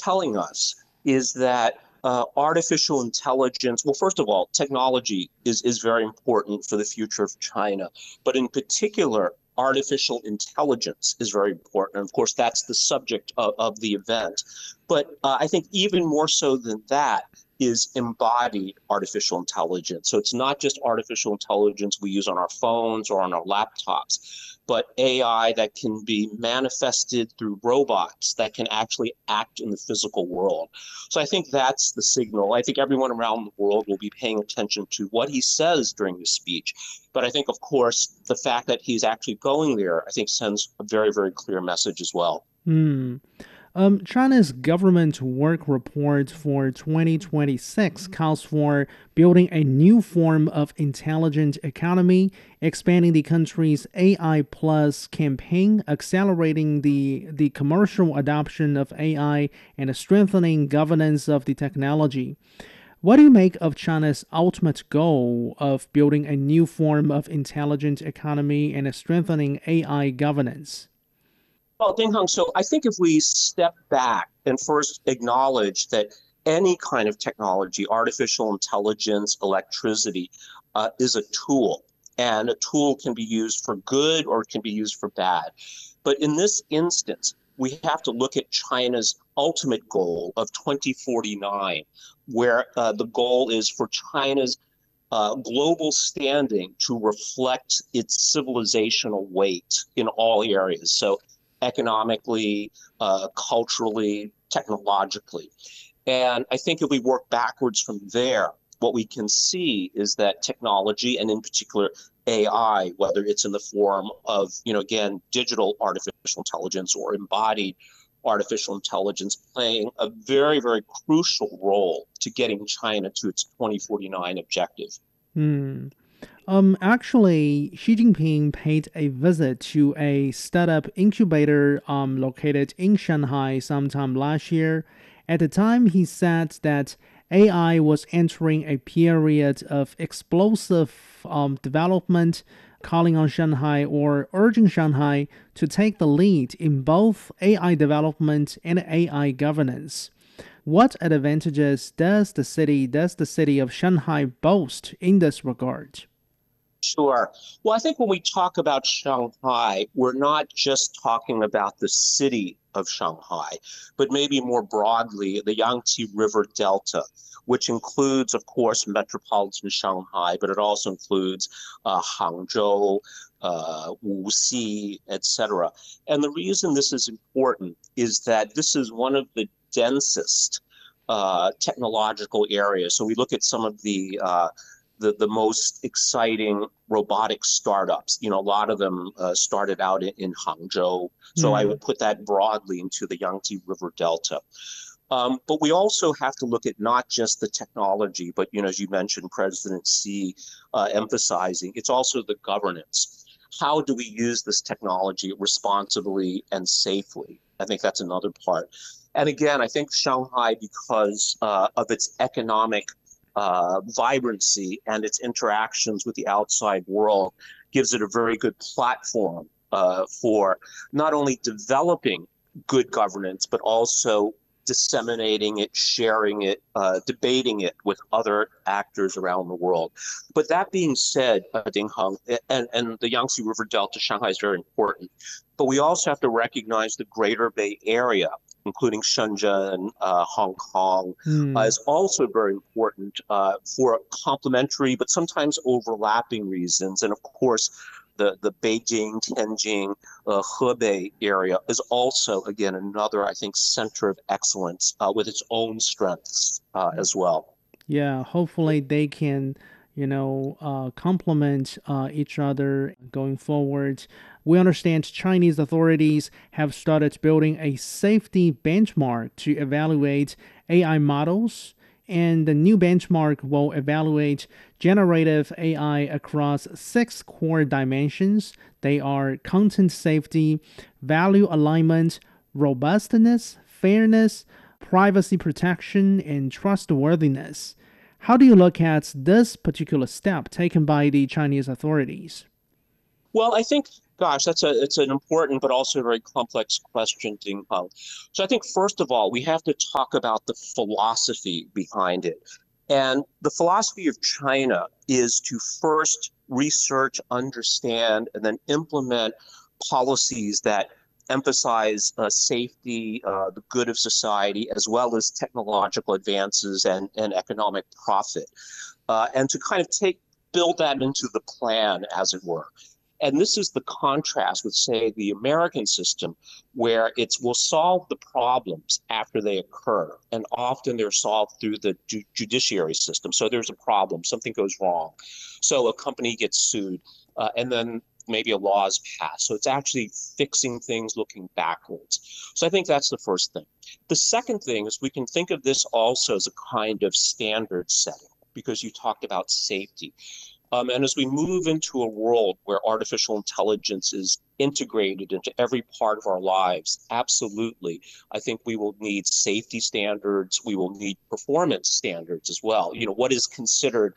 telling us is that artificial intelligence, well, first of all, technology is very important for the future of China, but in particular, artificial intelligence is very important. And of course, that's the subject of the event. But I think even more so than that is embodied artificial intelligence. So it's not just artificial intelligence we use on our phones or on our laptops, but AI that can be manifested through robots that can actually act in the physical world. So I think that's the signal. I think everyone around the world will be paying attention to what he says during the speech. But I think, of course, the fact that he's actually going there, I think sends a very, very clear message as well. Hmm. China's government work report for 2026 calls for building a new form of intelligent economy, expanding the country's AI Plus campaign, accelerating the commercial adoption of AI, and strengthening governance of the technology. What do you make of China's ultimate goal of building a new form of intelligent economy and strengthening AI governance? Well, Ding Hong, so I think if we step back and first acknowledge that any kind of technology, artificial intelligence, electricity, is a tool, and a tool can be used for good or it can be used for bad. But in this instance, we have to look at China's ultimate goal of 2049, where the goal is for China's global standing to reflect its civilizational weight in all areas. So economically, culturally, technologically. And I think if we work backwards from there, what we can see is that technology, and in particular AI, whether it's in the form of, again, digital artificial intelligence or embodied artificial intelligence, playing a very, very crucial role to getting China to its 2049 objective. Hmm. Actually, Xi Jinping paid a visit to a startup incubator located in Shanghai sometime last year. At the time, he said that AI was entering a period of explosive development, calling on Shanghai or urging Shanghai to take the lead in both AI development and AI governance. What advantages does the city of Shanghai boast in this regard? Sure. Well, I think when we talk about Shanghai, we're not just talking about the city of Shanghai, but maybe more broadly, the Yangtze River Delta, which includes, of course, metropolitan Shanghai, but it also includes Hangzhou, Wuxi, etc. And the reason this is important is that this is one of the densest technological areas. So we look at some of the most exciting robotic startups. A lot of them started out in Hangzhou. So I Hmm. would put that broadly into the Yangtze River Delta. But we also have to look at not just the technology, but as you mentioned, President Xi emphasizing, it's also the governance. How do we use this technology responsibly and safely? I think that's another part. And again, I think Shanghai, because of its economic vibrancy and its interactions with the outside world, gives it a very good platform for not only developing good governance, but also disseminating it, sharing it, debating it with other actors around the world. But that being said, Ding Heng, and the Yangtze River Delta, Shanghai is very important. But we also have to recognize the Greater Bay Area, including Shenzhen, Hong Kong, Hmm. is also very important for complementary but sometimes overlapping reasons. And of course, the Beijing, Tianjin, Hebei area is also, again, another, I think, center of excellence with its own strengths as well. Yeah, hopefully they can, complement each other going forward. We understand Chinese authorities have started building a safety benchmark to evaluate AI models, and the new benchmark will evaluate generative AI across six core dimensions. They are content safety, value alignment, robustness, fairness, privacy protection, and trustworthiness. How do you look at this particular step taken by the Chinese authorities? Well, I think Gosh, it's an important but also very complex question, Ding Hong. So I think first of all, we have to talk about the philosophy behind it. And the philosophy of China is to first research, understand, and then implement policies that emphasize safety, the good of society, as well as technological advances and economic profit, and to kind of build that into the plan, as it were. And this is the contrast with, say, the American system, where it's will solve the problems after they occur. And often they're solved through the judiciary system. So there's a problem, something goes wrong. So a company gets sued, and then maybe a law is passed. So it's actually fixing things looking backwards. So I think that's the first thing. The second thing is we can think of this also as a kind of standard setting, because you talked about safety. And as we move into a world where artificial intelligence is integrated into every part of our lives, absolutely, I think we will need safety standards. We will need performance standards as well. You know, what is considered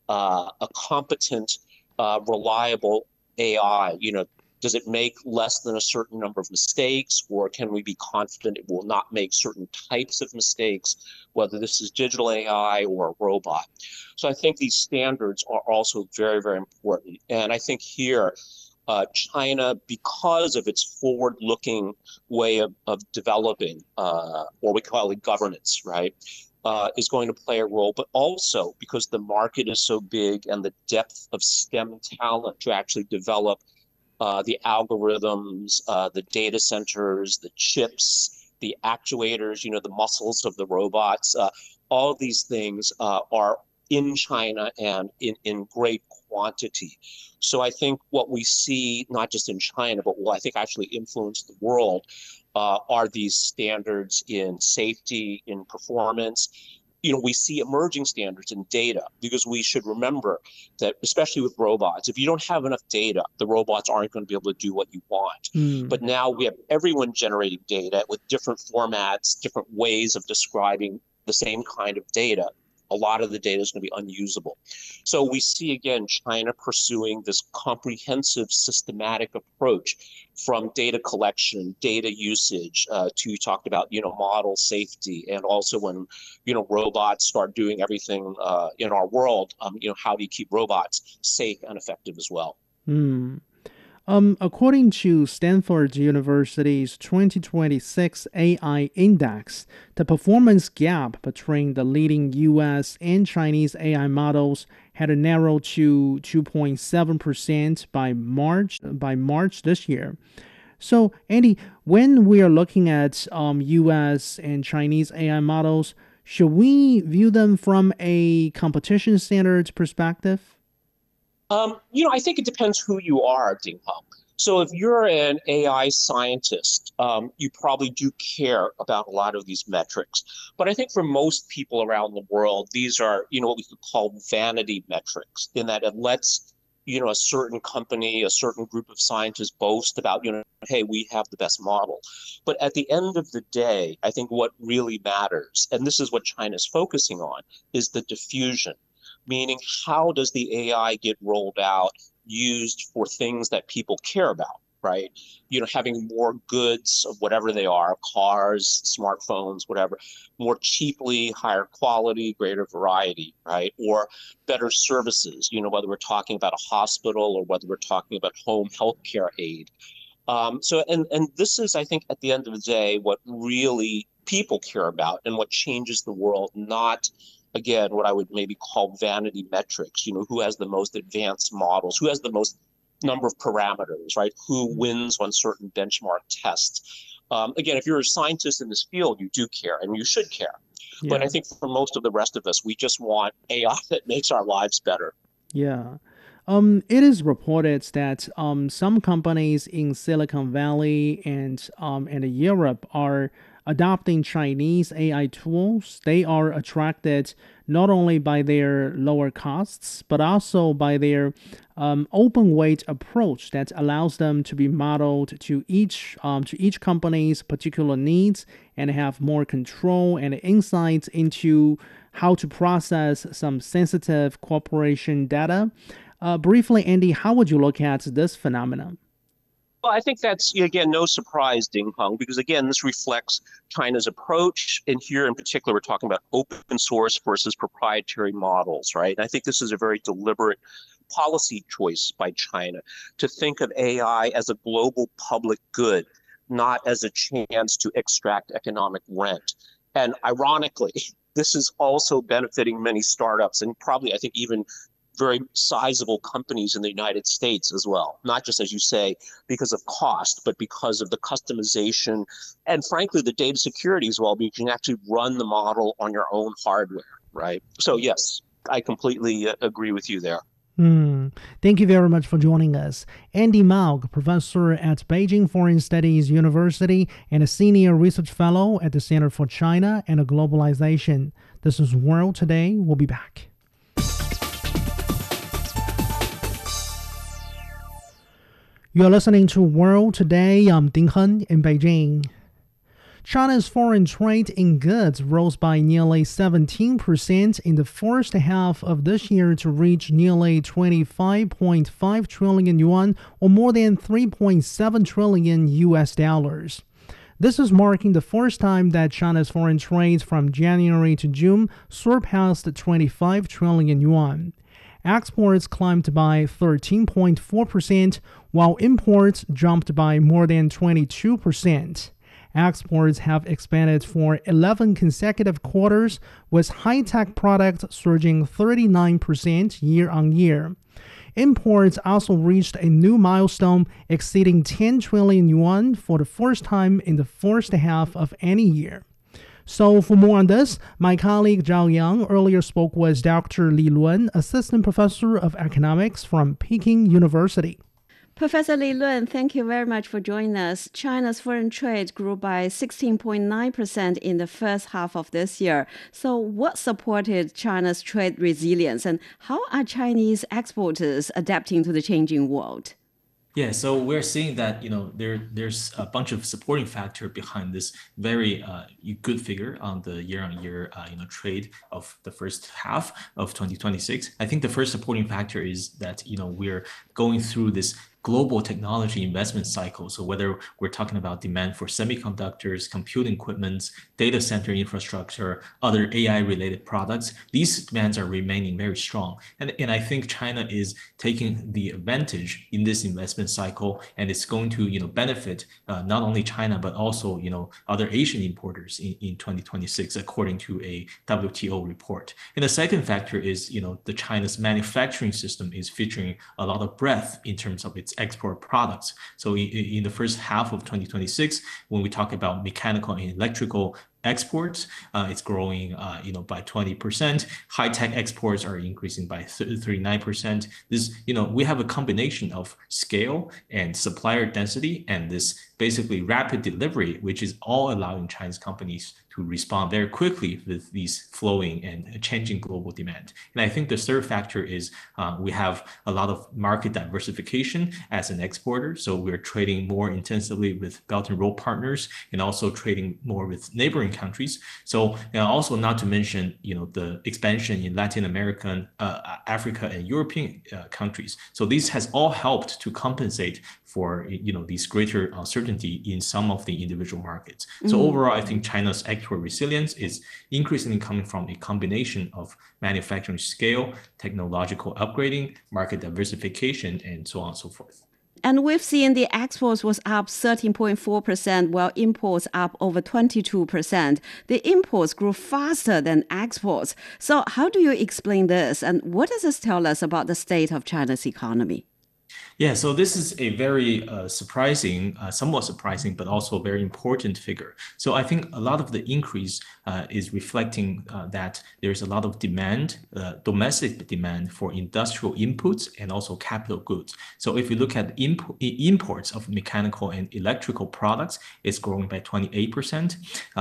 a competent, reliable AI? You know, does it make less than a certain number of mistakes, or can we be confident it will not make certain types of mistakes, whether this is digital AI or a robot? So I think these standards are also very, very important. And I think here, China, because of its forward-looking way of developing, or we call it governance, right, is going to play a role, but also because the market is so big and the depth of STEM talent to actually develop the algorithms, the data centers, the chips, the actuators, you know, the muscles of the robots, all of these things are in China and in great quantity. So I think what we see, not just in China, but what I think actually influence the world, are these standards in safety, in performance. You know, we see emerging standards in data, because we should remember that, especially with robots, if you don't have enough data, the robots aren't going to be able to do what you want. Mm. But now we have everyone generating data with different formats, different ways of describing the same kind of data. A lot of the data is going to be unusable. So we see, again, China pursuing this comprehensive, systematic approach, from data collection, data usage, to, you talked about, you know, model safety, and also when, you know, robots start doing everything in our world, you know, how do you keep robots safe and effective as well? Mm. According to Stanford University's 2026 AI Index, the performance gap between the leading US and Chinese AI models had narrowed to 2.7% by March this year. So, Andy, when we are looking at US and Chinese AI models, should we view them from a competition standards perspective? You know, I think it depends who you are, Ding Hong. So if you're an AI scientist, you probably do care about a lot of these metrics. But I think for most people around the world, these are, you know, what we could call vanity metrics, in that it lets, you know, a certain company, a certain group of scientists boast about, you know, hey, we have the best model. But at the end of the day, I think what really matters, and this is what China's focusing on, is the diffusion, meaning how does the AI get rolled out, used for things that people care about, right? You know, having more goods of whatever they are, cars, smartphones, whatever, more cheaply, higher quality, greater variety, right? Or better services, you know, whether we're talking about a hospital or whether we're talking about home healthcare aid. And this is, I think, at the end of the day, what really people care about and what changes the world, not, again, what I would maybe call vanity metrics. You know, who has the most advanced models, who has the most number of parameters, right? Who wins on certain benchmark tests. Again, if you're a scientist in this field, you do care and you should care. But I Yeah. think for most of the rest of us, we just want AI that makes our lives better. Yeah. It is reported that some companies in Silicon Valley and Europe are adopting Chinese AI tools. They are attracted not only by their lower costs, but also by their open weight approach that allows them to be modeled to each company's particular needs and have more control and insights into how to process some sensitive corporation data. Briefly, Andy, how would you look at this phenomenon? Well, I think that's, again, no surprise, Ding Hong, because again, this reflects China's approach. And here in particular, we're talking about open source versus proprietary models, right? And I think this is a very deliberate policy choice by China to think of AI as a global public good, not as a chance to extract economic rent. And ironically, this is also benefiting many startups and probably, I think, even very sizable companies in the United States as well, not just, as you say, because of cost, but because of the customization and frankly, the data security as well, because you can actually run the model on your own hardware, right? So yes, I completely agree with you there. Thank you very much for joining us. Andy Maug, professor at Beijing Foreign Studies University and a senior research fellow at the Center for China and Globalization. This is World Today. We'll be back. You're listening to World Today. I'm Ding Heng in Beijing. China's foreign trade in goods rose by nearly 17% in the first half of this year to reach nearly 25.5 trillion yuan, or more than 3.7 trillion US dollars. This is marking the first time that China's foreign trade from January to June surpassed 25 trillion yuan. Exports climbed by 13.4%, while imports jumped by more than 22%. Exports have expanded for 11 consecutive quarters, with high-tech products surging 39% year-on-year. Imports also reached a new milestone, exceeding 10 trillion yuan for the first time in the first half of any year. So for more on this, my colleague Zhao Yang earlier spoke with Dr. Li Lun, Assistant Professor of Economics from Peking University. Professor Li Lun, thank you very much for joining us. China's foreign trade grew by 16.9% in the first half of this year. So what supported China's trade resilience, and how are Chinese exporters adapting to the changing world? Yeah, so we're seeing that there's a bunch of supporting factor behind this very good figure on the year-on-year trade of the first half of 2026. I think the first supporting factor is that we're going through this global technology investment cycle. So whether we're talking about demand for semiconductors, computing equipment, data center infrastructure, other AI-related products, these demands are remaining very strong. And I think China is taking the advantage in this investment cycle, and it's going to benefit not only China, but also other Asian importers in 2026, according to a WTO report. And the second factor is the China's manufacturing system is featuring a lot of breadth in terms of its export products. So in the first half of 2026, when we talk about mechanical and electrical exports, it's growing by 20%. High-tech exports are increasing by 39%. This, we have a combination of scale and supplier density and this basically rapid delivery, which is all allowing Chinese companies to respond very quickly with these flowing and changing global demand. And I think the third factor is we have a lot of market diversification as an exporter. So we're trading more intensively with Belt and Road partners and also trading more with neighboring countries. So also not to mention, the expansion in Latin American, Africa and European countries. So this has all helped to compensate for these greater uncertainty in some of the individual markets. So overall, I think China's export resilience is increasingly coming from a combination of manufacturing scale, technological upgrading, market diversification, and so on and so forth. And we've seen the exports was up 13.4%, while imports up over 22%. The imports grew faster than exports. So how do you explain this? And what does this tell us about the state of China's economy? Yeah, so this is a very surprising, somewhat surprising, but also very important figure. So I think a lot of the increase is reflecting that there's a lot of demand, domestic demand for industrial inputs and also capital goods. So if you look at imports of mechanical and electrical products, it's growing by 28%.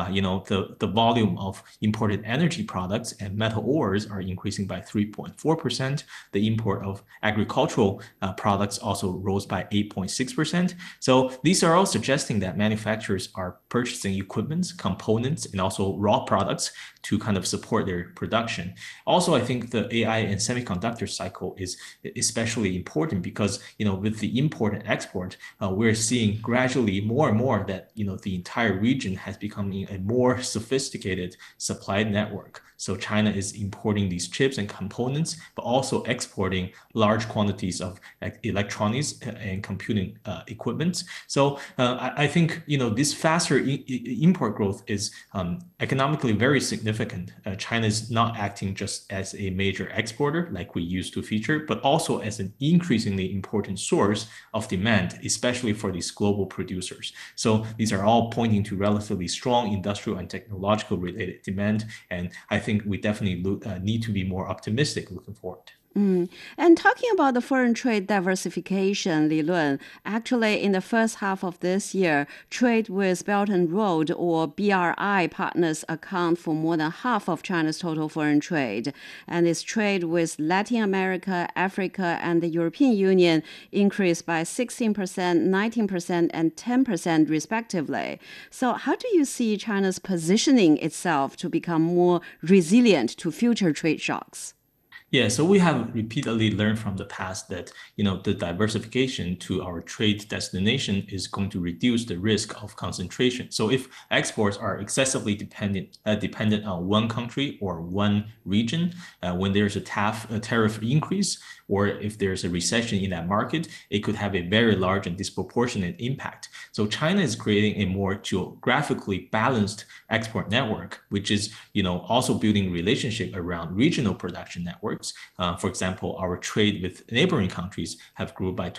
The volume of imported energy products and metal ores are increasing by 3.4%. The import of agricultural products products also rose by 8.6%. So these are all suggesting that manufacturers are purchasing equipment, components, and also raw products to kind of support their production. Also, I think the AI and semiconductor cycle is especially important because, with the import and export, we're seeing gradually more and more that, the entire region has become a more sophisticated supply network. So China is importing these chips and components, but also exporting large quantities of electronics and computing equipment. So I think, this faster import growth is economically very significant. China is not acting just as a major exporter like we used to feature, but also as an increasingly important source of demand, especially for these global producers. So these are all pointing to relatively strong industrial and technological related demand. And I think we definitely need to be more optimistic looking forward. And talking about the foreign trade diversification, Li Lun, actually in the first half of this year, trade with Belt and Road or BRI partners account for more than half of China's total foreign trade. And its trade with Latin America, Africa, and the European Union increased by 16%, 19%, and 10% respectively. So how do you see China's positioning itself to become more resilient to future trade shocks? Yeah, so we have repeatedly learned from the past that, the diversification to our trade destination is going to reduce the risk of concentration. So if exports are excessively dependent on one country or one region, when there's a tariff increase, or if there's a recession in that market, it could have a very large and disproportionate impact. So China is creating a more geographically balanced export network, which is, also building relationship around regional production networks. For example, our trade with neighboring countries have grew by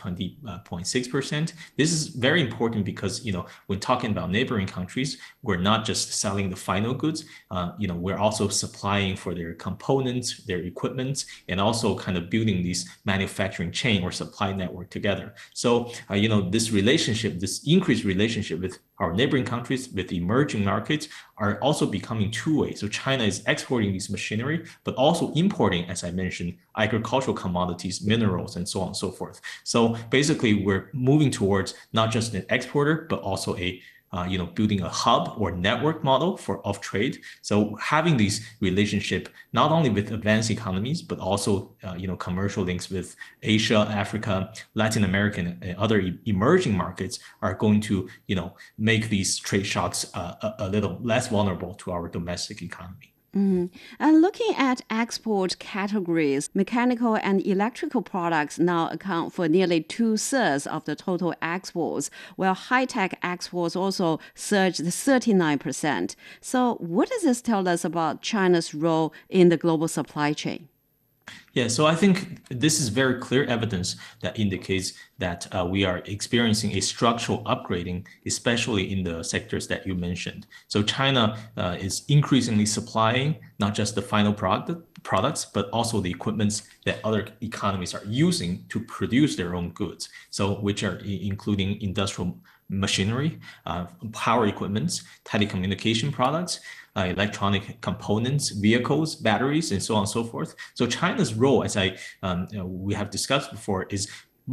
20.6%. This is very important because, when talking about neighboring countries, we're not just selling the final goods, we're also supplying for their components, their equipment, and also kind of building these manufacturing chain or supply network together. So, this increased relationship with our neighboring countries, with emerging markets, are also becoming two-way. So China is exporting these machinery, but also importing, as I mentioned, agricultural commodities, minerals, and so on and so forth. So basically, we're moving towards not just an exporter, but also building a hub or network model of trade. So having these relationship not only with advanced economies, but also commercial links with Asia, Africa, Latin America, and other emerging markets are going to make these trade shocks a little less vulnerable to our domestic economy. And looking at export categories, mechanical and electrical products now account for nearly 2/3 of the total exports, while high-tech exports also surged 39%. So what does this tell us about China's role in the global supply chain? Yeah, so I think this is very clear evidence that indicates that we are experiencing a structural upgrading, especially in the sectors that you mentioned. So China is increasingly supplying not just the final products, but also the equipments that other economies are using to produce their own goods. So which are including industrial machinery, power equipment, telecommunication products, electronic components, vehicles, batteries, and so on and so forth. So China's role, as we have discussed before, is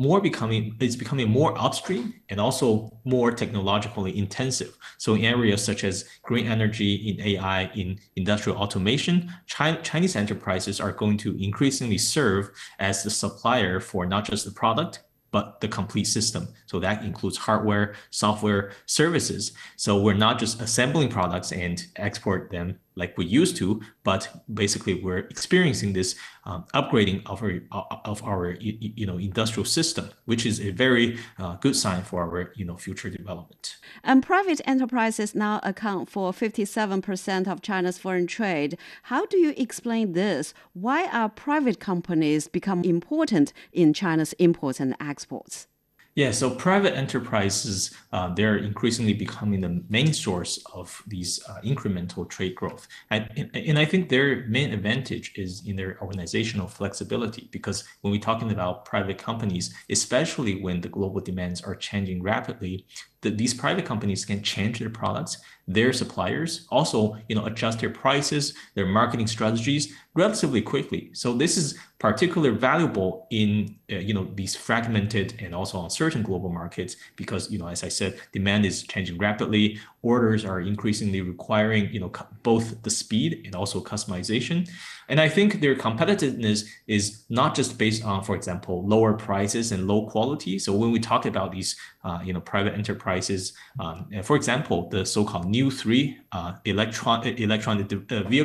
becoming more upstream and also more technologically intensive. So in areas such as green energy, in AI, in industrial automation, Chinese enterprises are going to increasingly serve as the supplier for not just the product, but the complete system. So that includes hardware, software, services. So we're not just assembling products and export them like we used to, but basically we're experiencing this upgrading of our industrial system, which is a very good sign for our future development. And private enterprises now account for 57% of China's foreign trade. How do you explain this? Why are private companies become important in China's imports and exports? Yeah, so private enterprises, they're increasingly becoming the main source of these incremental trade growth. And I think their main advantage is in their organizational flexibility, because when we're talking about private companies, especially when the global demands are changing rapidly, these private companies can change their products, their suppliers also, adjust their prices, their marketing strategies relatively quickly. So this is particularly valuable in these fragmented and also uncertain global markets because as I said, demand is changing rapidly. Orders are increasingly requiring both the speed and also customization. And I think their competitiveness is not just based on, for example, lower prices and low quality. So when we talk about these private enterprises, for example, the so-called new three electronic vehicle